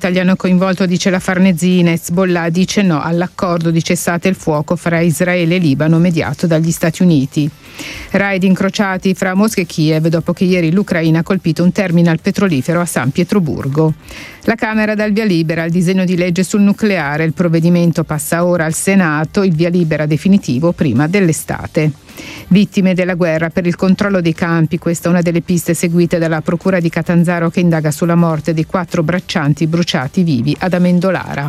italiano coinvolto, dice la Farnesina. Hezbollah dice no all'accordo di cessate il fuoco fra Israele e Libano mediato dagli Stati Uniti. Raid incrociati fra Mosca e Kiev dopo che ieri l'Ucraina ha colpito un terminal petrolifero a San Pietroburgo. La Camera dà il via libera al disegno di legge sul nucleare. Il provvedimento passa ora al Senato, il via libera definitivo prima dell'estate. Vittime della guerra per il controllo dei campi, questa è una delle piste seguite dalla Procura di Catanzaro che indaga sulla morte dei 4 braccianti bruciati vivi ad Amendolara.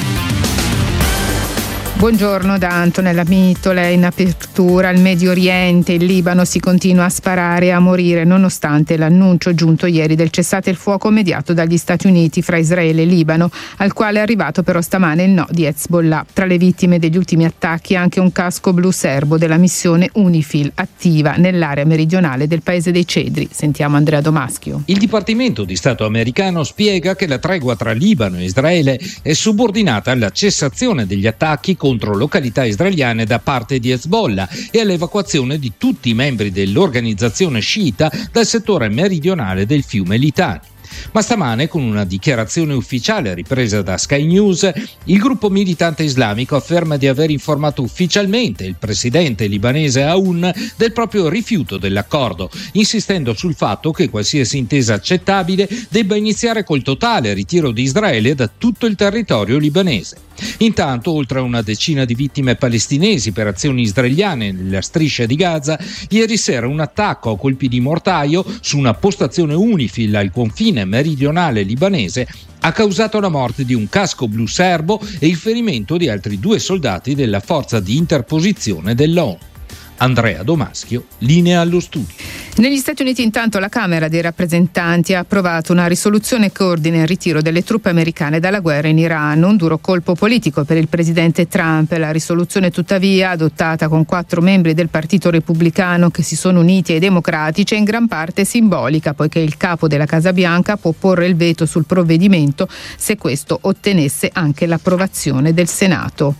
Buongiorno da Antonella Mitola. In apertura al Medio Oriente, il Libano si continua a sparare e a morire nonostante l'annuncio giunto ieri del cessate il fuoco mediato dagli Stati Uniti fra Israele e Libano, al quale è arrivato però stamane il no di Hezbollah. Tra le vittime degli ultimi attacchi anche un casco blu serbo della missione UNIFIL attiva nell'area meridionale del Paese dei Cedri. Sentiamo Andrea Domaschio. Il Dipartimento di Stato americano spiega che la tregua tra Libano e Israele è subordinata alla cessazione degli attacchi contro località israeliane da parte di Hezbollah e all'evacuazione di tutti i membri dell'organizzazione sciita dal settore meridionale del fiume Litani. Ma stamane, con una dichiarazione ufficiale ripresa da Sky News, il gruppo militante islamico afferma di aver informato ufficialmente il presidente libanese Aoun del proprio rifiuto dell'accordo, insistendo sul fatto che qualsiasi intesa accettabile debba iniziare col totale ritiro di Israele da tutto il territorio libanese. Intanto, oltre a una decina di vittime palestinesi per azioni israeliane nella striscia di Gaza, ieri sera un attacco a colpi di mortaio su una postazione UNIFIL al confine meridionale libanese ha causato la morte di un casco blu serbo e il ferimento di altri 2 soldati della forza di interposizione dell'ONU. Andrea Domaschio, linea allo studio. Negli Stati Uniti intanto la Camera dei rappresentanti ha approvato una risoluzione che ordina il ritiro delle truppe americane dalla guerra in Iran, un duro colpo politico per il presidente Trump. La risoluzione tuttavia, adottata con 4 membri del Partito Repubblicano che si sono uniti ai democratici, è in gran parte simbolica, poiché il capo della Casa Bianca può porre il veto sul provvedimento se questo ottenesse anche l'approvazione del Senato.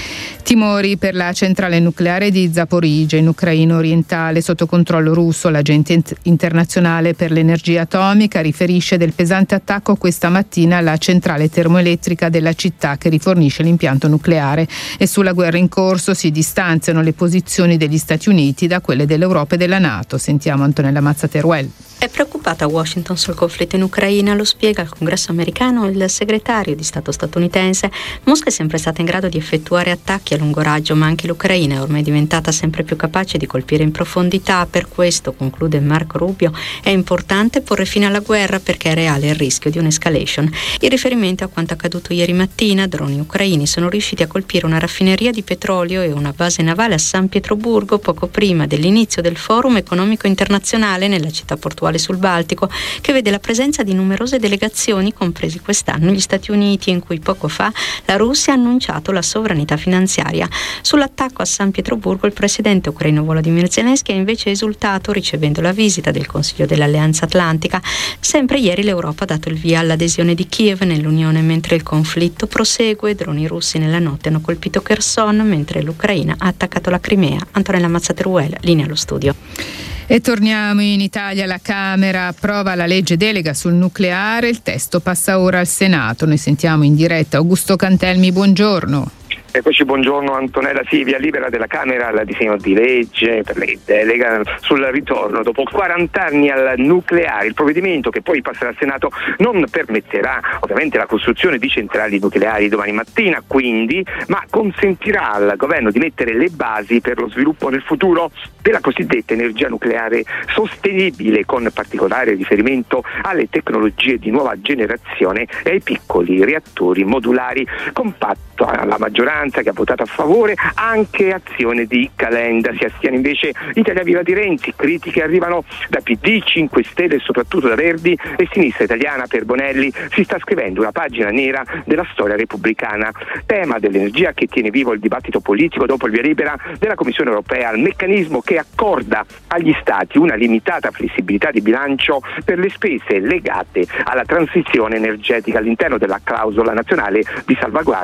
Timori per la centrale nucleare di Zaporizhzhia in Ucraina orientale sotto controllo russo. L'Agenzia internazionale per l'energia atomica riferisce del pesante attacco questa mattina alla centrale termoelettrica della città che rifornisce l'impianto nucleare, e sulla guerra in corso si distanziano le posizioni degli Stati Uniti da quelle dell'Europa e della NATO. Sentiamo Antonella Mazzateruel. È preoccupata Washington sul conflitto in Ucraina, lo spiega al Congresso americano il segretario di Stato statunitense. Mosca è sempre stata in grado di effettuare attacchi a lungo raggio, ma anche l'Ucraina è ormai diventata sempre più capace di colpire in profondità. Per questo, conclude Marco Rubio, è importante porre fine alla guerra perché è reale il rischio di un'escalation. In riferimento a quanto accaduto ieri mattina, droni ucraini sono riusciti a colpire una raffineria di petrolio e una base navale a San Pietroburgo poco prima dell'inizio del Forum economico internazionale nella città portuale sul Baltico, che vede la presenza di numerose delegazioni, compresi quest'anno gli Stati Uniti, in cui poco fa la Russia ha annunciato la sovranità finanziaria. Sull'attacco a San Pietroburgo il presidente ucraino Volodymyr Zelensky ha invece esultato ricevendo la visita del Consiglio dell'Alleanza Atlantica. Sempre ieri l'Europa ha dato il via all'adesione di Kiev nell'Unione mentre il conflitto prosegue. Droni russi nella notte hanno colpito Kherson mentre l'Ucraina ha attaccato la Crimea. Antonella Mazzateruel, linea allo studio. E torniamo in Italia. La Camera approva la legge delega sul nucleare, il testo passa ora al Senato. Noi sentiamo in diretta Augusto Cantelmi, buongiorno. Eccoci, buongiorno Antonella. Sì, via libera della Camera al disegno di legge per la delega sul ritorno dopo 40 anni al nucleare. Il provvedimento, che poi passerà al Senato, non permetterà ovviamente la costruzione di centrali nucleari domani mattina, quindi, ma consentirà al governo di mettere le basi per lo sviluppo nel futuro della cosiddetta energia nucleare sostenibile, con particolare riferimento alle tecnologie di nuova generazione e ai piccoli reattori modulari compatti. Alla maggioranza che ha votato a favore anche azione di Calenda. Si astiene invece Italia Viva di Renzi. Critiche arrivano da PD, 5 Stelle e soprattutto da Verdi e Sinistra Italiana. Per Bonelli si sta scrivendo una pagina nera della storia repubblicana. Tema dell'energia che tiene vivo il dibattito politico dopo il via libera della Commissione Europea al meccanismo che accorda agli Stati una limitata flessibilità di bilancio per le spese legate alla transizione energetica all'interno della clausola nazionale di salvaguardia per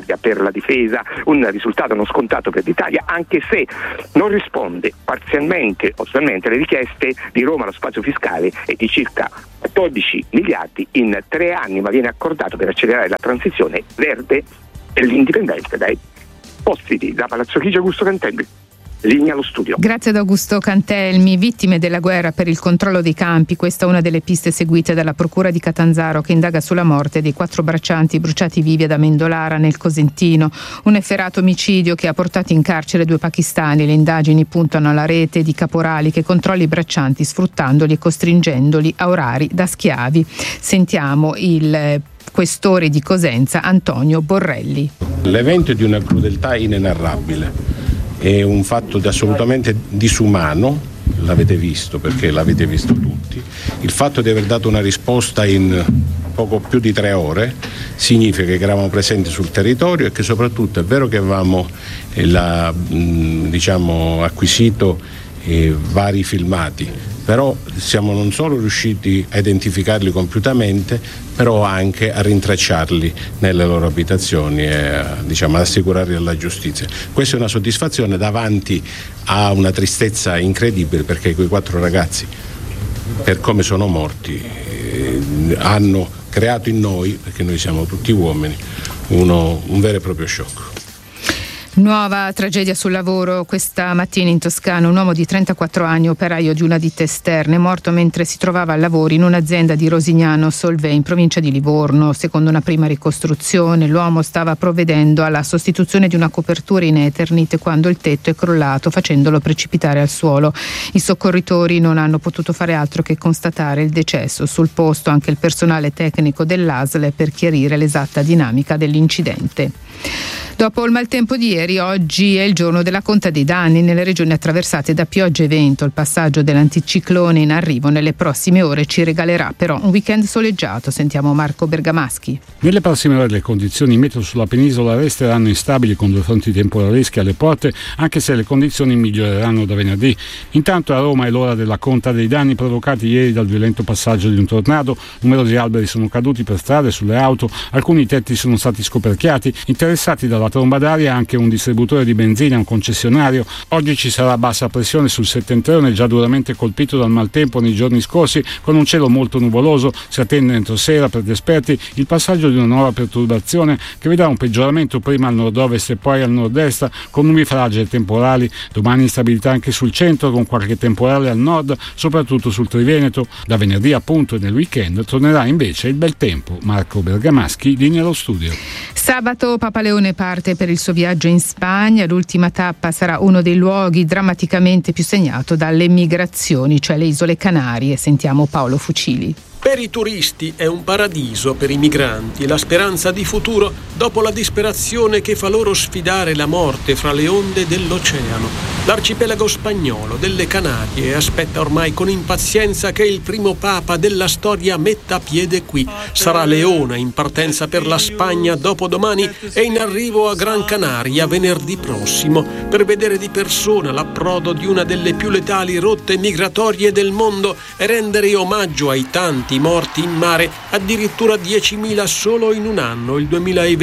la difesa, un risultato non scontato per l'Italia, anche se non risponde parzialmente o totalmente alle richieste di Roma. Lo spazio fiscale è di circa 14 miliardi in 3 anni, ma viene accordato per accelerare la transizione verde e l'indipendenza dai ospiti. Da Palazzo Chigi, Augusto Cantelmi. Linea allo studio. Grazie ad Augusto Cantelmi. Vittime della guerra per il controllo dei campi, questa è una delle piste seguite dalla Procura di Catanzaro, che indaga sulla morte dei 4 braccianti bruciati vivi ad Amendolara nel Cosentino, un efferato omicidio che ha portato in carcere 2 pakistani. Le indagini puntano alla rete di caporali che controlla i braccianti sfruttandoli e costringendoli a orari da schiavi. Sentiamo il questore di Cosenza Antonio Borrelli. L'evento è di una crudeltà inenarrabile. È un fatto assolutamente disumano, l'avete visto perché l'avete visto tutti. Il fatto di aver dato una risposta in poco più di 3 ore significa che eravamo presenti sul territorio e che soprattutto è vero che avevamo acquisito vari filmati, però siamo non solo riusciti a identificarli compiutamente, però anche a rintracciarli nelle loro abitazioni e ad assicurarli alla giustizia. Questa è una soddisfazione davanti a una tristezza incredibile, perché quei 4 ragazzi, per come sono morti, hanno creato in noi, perché noi siamo tutti uomini, un vero e proprio shock. Nuova tragedia sul lavoro questa mattina in Toscana. Un uomo di 34 anni, operaio di una ditta esterna, è morto mentre si trovava al lavoro in un'azienda di Rosignano Solvay, in provincia di Livorno. Secondo una prima ricostruzione, l'uomo stava provvedendo alla sostituzione di una copertura in Eternit quando il tetto è crollato, facendolo precipitare al suolo. I soccorritori non hanno potuto fare altro che constatare il decesso. Sul posto anche il personale tecnico dell'ASL per chiarire l'esatta dinamica dell'incidente. Dopo il maltempo di ieri, oggi è il giorno della conta dei danni nelle regioni attraversate da pioggia e vento. Il passaggio dell'anticiclone in arrivo nelle prossime ore ci regalerà però un weekend soleggiato. Sentiamo Marco Bergamaschi. Nelle prossime ore le condizioni meteo sulla penisola resteranno instabili, con 2 fronti temporaleschi alle porte, anche se le condizioni miglioreranno da venerdì. Intanto a Roma è l'ora della conta dei danni provocati ieri dal violento passaggio di un tornado. Numerosi alberi sono caduti per strade e sulle auto, alcuni tetti sono stati scoperchiati. Interessati dalla tromba d'aria anche un distributore di benzina, un concessionario. Oggi ci sarà bassa pressione sul settentrione, già duramente colpito dal maltempo nei giorni scorsi, con un cielo molto nuvoloso. Si attende entro sera, per gli esperti, il passaggio di una nuova perturbazione che vedrà un peggioramento prima al nord-ovest e poi al nord-est, con nubi fragili e temporali. Domani instabilità anche sul centro, con qualche temporale al nord, soprattutto sul Triveneto. Da venerdì appunto e nel weekend tornerà invece il bel tempo. Marco Bergamaschi, linea allo studio. Sabato Papa Leone parte per il suo viaggio in Spagna. L'ultima tappa sarà uno dei luoghi drammaticamente più segnato dalle migrazioni, cioè le isole Canarie. Sentiamo Paolo Fucili. Per i turisti è un paradiso, per i migranti la speranza di futuro dopo la disperazione che fa loro sfidare la morte fra le onde dell'oceano. L'arcipelago spagnolo delle Canarie aspetta ormai con impazienza che il primo papa della storia metta piede qui. Sarà Leone in partenza per la Spagna dopodomani e in arrivo a Gran Canaria venerdì prossimo per vedere di persona l'approdo di una delle più letali rotte migratorie del mondo e rendere omaggio ai tanti morti in mare, addirittura 10.000 solo in un anno, il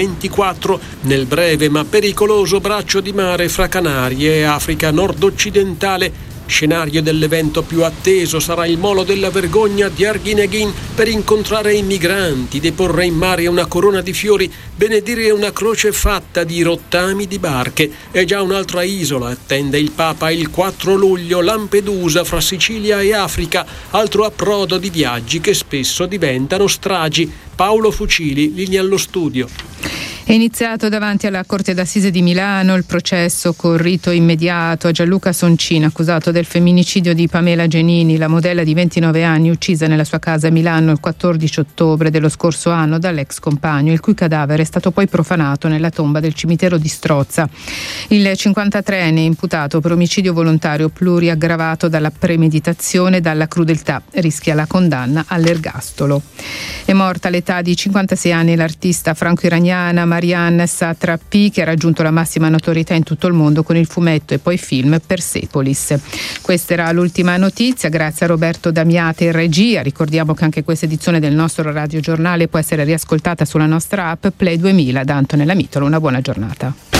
2024, nel breve ma pericoloso braccio di mare fra Canarie e Africa nord-occidentale. Scenario dell'evento più atteso sarà il molo della vergogna di Arguineguín per incontrare i migranti, deporre in mare una corona di fiori, benedire una croce fatta di rottami di barche. E già un'altra isola attende il Papa il 4 luglio, Lampedusa, fra Sicilia e Africa, altro approdo di viaggi che spesso diventano stragi. Paolo Fucili, linea allo studio. È iniziato davanti alla Corte d'Assise di Milano il processo con rito immediato a Gianluca Soncina, accusato del femminicidio di Pamela Genini, la modella di 29 anni uccisa nella sua casa a Milano il 14 ottobre dello scorso anno dall'ex compagno, il cui cadavere è stato poi profanato nella tomba del cimitero di Strozza. Il 53enne è imputato per omicidio volontario pluriaggravato dalla premeditazione e dalla crudeltà, rischia la condanna all'ergastolo. È morta all'età di 56 anni l'artista franco-iraniana Maria Marianne Satrapi, che ha raggiunto la massima notorietà in tutto il mondo con il fumetto e poi film Persepolis. Questa era l'ultima notizia, grazie a Roberto Damiate in regia. Ricordiamo che anche questa edizione del nostro radiogiornale può essere riascoltata sulla nostra app Play 2000 da Antonella Mitolo. Una buona giornata.